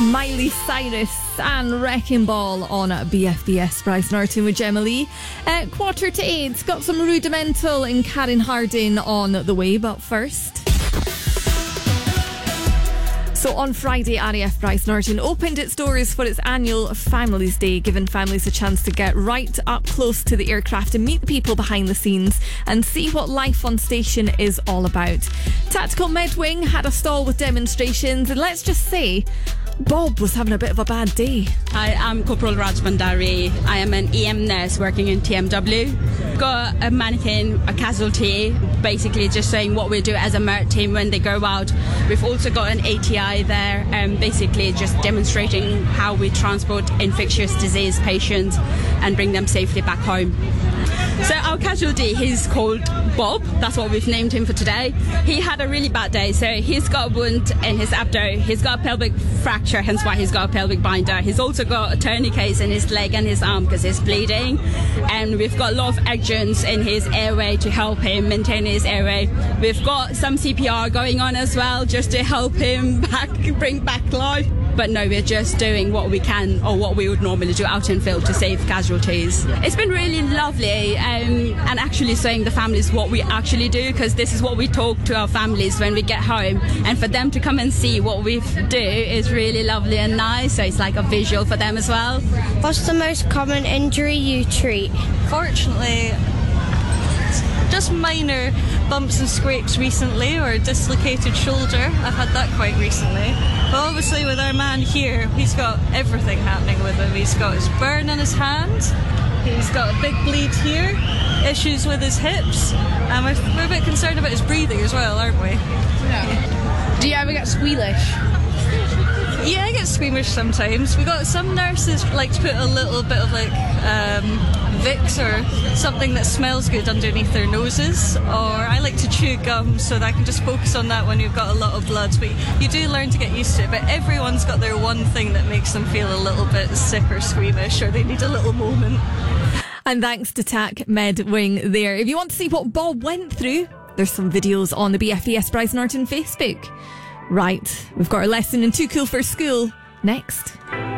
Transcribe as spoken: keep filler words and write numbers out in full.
Miley Cyrus and Wrecking Ball on B F B S. Bryce Norton with Gemma Lee. Uh, quarter to eight, got some Rudimental and Karen Harding on the way, but first... So on Friday, R A F Bryce Norton opened its doors for its annual Families Day, giving families a chance to get right up close to the aircraft and meet the people behind the scenes and see what life on station is all about. Tactical Medwing had a stall with demonstrations, and let's just say Bob was having a bit of a bad day. Hi, I'm Corporal Raj Bandari. I am an E M nurse working in T M W. Got a mannequin, a casualty, basically just saying what we do as a merit team when they go out. We've also got an A T I there, um, basically just demonstrating how we transport infectious disease patients and bring them safely back home. So our casualty, he's called Bob. That's what we've named him for today. He had a really bad day. So he's got a wound in his abdo. He's got a pelvic fracture, hence why he's got a pelvic binder. He's also got a tourniquet in his leg and his arm because he's bleeding. And we've got a lot of agents in his airway to help him maintain his airway. We've got some C P R going on as well just to help him back, bring back life. But no, we're just doing what we can, or what we would normally do out in field to save casualties. It's been really lovely, um, and actually showing the families what we actually do, because this is what we talk to our families when we get home, and for them to come and see what we do is really lovely and nice, so it's like a visual for them as well. What's the most common injury you treat? Fortunately, just minor bumps and scrapes recently, or a dislocated shoulder. I've had that quite recently. But obviously with our man here, he's got everything happening with him. He's got his burn on his hand, he's got a big bleed here, issues with his hips, and we're, we're a bit concerned about his breathing as well, aren't we? Yeah. Do you ever get squealish? Yeah, I get squeamish sometimes. We got some nurses like to put a little bit of like um, Vicks or something that smells good underneath their noses, or I like to chew gum so that I can just focus on that when you've got a lot of blood. But you do learn to get used to it, but everyone's got their one thing that makes them feel a little bit sick or squeamish, or they need a little moment. And thanks to Tac Med Wing there. If you want to see what Bob went through, there's some videos on the B F B S Bryce Norton Facebook. Right, we've got our lesson in Too Cool for School next.